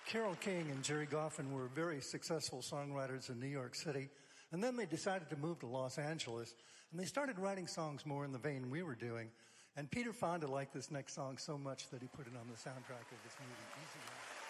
Carole King and Jerry Goffin were very successful songwriters in New York City. And then they decided to move to Los Angeles. And they started writing songs more in the vein we were doing. And Peter Fonda liked this next song so much that he put it on the soundtrack of this movie, Easy Rider.